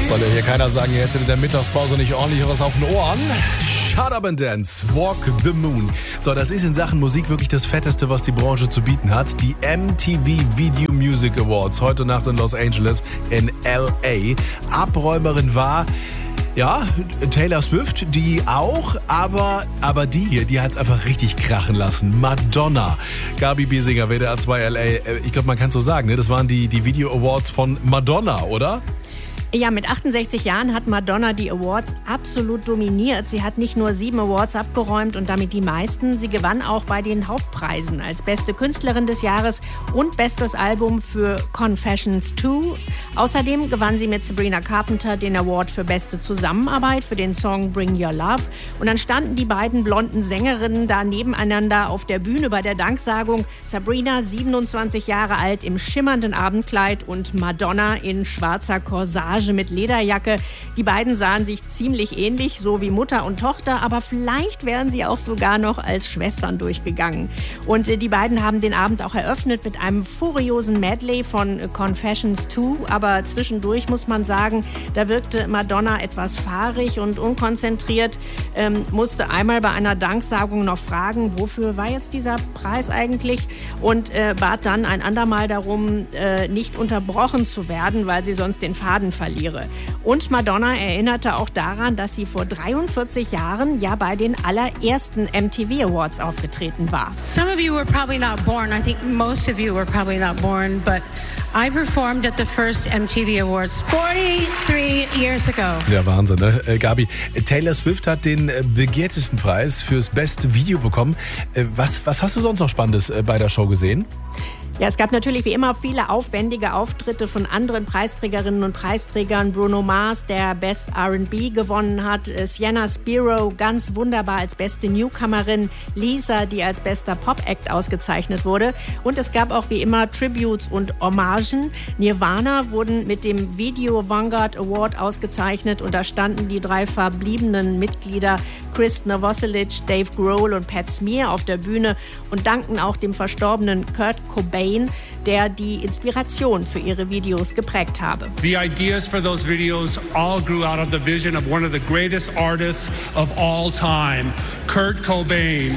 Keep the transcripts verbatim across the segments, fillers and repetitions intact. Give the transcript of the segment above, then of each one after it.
Soll ja hier keiner sagen, ihr hättet in der Mittagspause nicht ordentlich was auf den Ohren. Shut Up and Dance, Walk the Moon. So, das ist in Sachen Musik wirklich das Fetteste, was die Branche zu bieten hat. Die M T V Video Music Awards, heute Nacht in Los Angeles in L A. Abräumerin war... Ja, Taylor Swift, die auch, aber, aber die hier, die hat es einfach richtig krachen lassen. Madonna. Gabi Biesinger, W D R zwei L A. Ich glaube, man kann es so sagen, ne? Das waren die, die Video Awards von Madonna, oder? Ja, mit achtundsechzig Jahren hat Madonna die Awards absolut dominiert. Sie hat nicht nur sieben Awards abgeräumt und damit die meisten. Sie gewann auch bei den Hauptpreisen als beste Künstlerin des Jahres und bestes Album für Confessions zwei. Außerdem gewann sie mit Sabrina Carpenter den Award für beste Zusammenarbeit für den Song Bring Your Love. Und dann standen die beiden blonden Sängerinnen da nebeneinander auf der Bühne bei der Danksagung. Sabrina, siebenundzwanzig Jahre alt, im schimmernden Abendkleid und Madonna in schwarzer Corsage mit Lederjacke. Die beiden sahen sich ziemlich ähnlich, so wie Mutter und Tochter, aber vielleicht wären sie auch sogar noch als Schwestern durchgegangen. Und äh, die beiden haben den Abend auch eröffnet mit einem furiosen Medley von Confessions zwei, aber zwischendurch muss man sagen, da wirkte Madonna etwas fahrig und unkonzentriert, ähm, musste einmal bei einer Danksagung noch fragen, wofür war jetzt dieser Preis eigentlich, und äh, bat dann ein andermal darum, äh, nicht unterbrochen zu werden, weil sie sonst den Faden verliere. Und Madonna erinnerte auch daran, dass sie vor dreiundvierzig Jahren ja bei den allerersten M T V Awards aufgetreten war. Some of you were probably not born. I think most of you were probably not born, but I performed at the first M T V Awards forty-three years ago. Ja, Wahnsinn, ne? Äh, Gabi, Taylor Swift hat den äh, begehrtesten Preis fürs beste Video bekommen. Äh, was, was hast du sonst noch Spannendes äh, bei der Show gesehen? Ja, es gab natürlich wie immer viele aufwendige Auftritte von anderen Preisträgerinnen und Preisträgern. Bruno Mars, der Best R and B gewonnen hat. Sienna Spiro, ganz wunderbar als beste Newcomerin. Lisa, die als bester Pop-Act ausgezeichnet wurde. Und es gab auch wie immer Tributes und Hommagen. Nirvana wurden mit dem Video Vanguard Award ausgezeichnet. Und da standen die drei verbliebenen Mitglieder Chris Novoselic, Dave Grohl und Pat Smear auf der Bühne und danken auch dem verstorbenen Kurt Cobain, der die Inspiration für ihre Videos geprägt habe. The ideas for those videos all grew out of the vision of one of the greatest artists of all time, Kurt Cobain.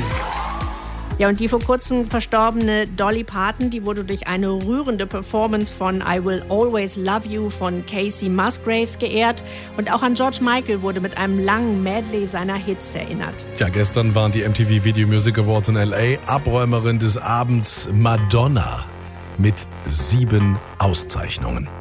Ja, und die vor kurzem verstorbene Dolly Parton, die wurde durch eine rührende Performance von I Will Always Love You von Casey Musgraves geehrt. Und auch an George Michael wurde mit einem langen Medley seiner Hits erinnert. Ja, gestern waren die M T V Video Music Awards in L A. Abräumerin des Abends Madonna mit sieben Auszeichnungen.